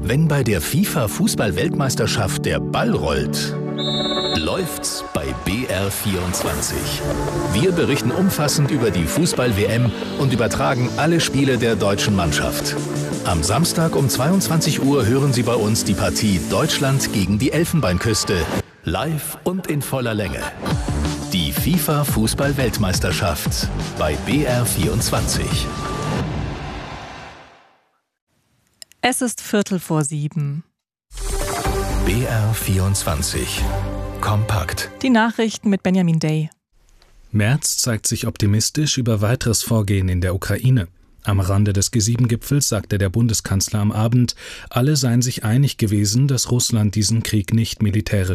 Wenn bei der FIFA-Fußball-Weltmeisterschaft der Ball rollt, läuft's bei BR24. Wir berichten umfassend über die Fußball-WM und übertragen alle Spiele der deutschen Mannschaft. Am Samstag um 22 Uhr hören Sie bei uns die Partie Deutschland gegen die Elfenbeinküste. Live und in voller Länge. Die FIFA-Fußball-Weltmeisterschaft bei BR24. Es ist 6:15. BR24. Kompakt. Die Nachrichten mit Benjamin Day. Merz zeigt sich optimistisch über weiteres Vorgehen in der Ukraine. Am Rande des G7-Gipfels sagte der Bundeskanzler am Abend, alle seien sich einig gewesen, dass Russland diesen Krieg nicht militärisch